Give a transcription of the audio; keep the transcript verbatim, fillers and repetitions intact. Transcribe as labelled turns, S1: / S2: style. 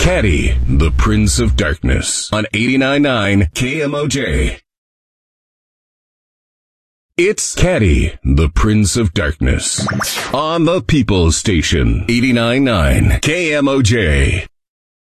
S1: Caddy, the Prince of Darkness, on eighty-nine point nine K M O J. It's Caddy, the Prince of Darkness, on the People's Station, eighty-nine point nine K M O J.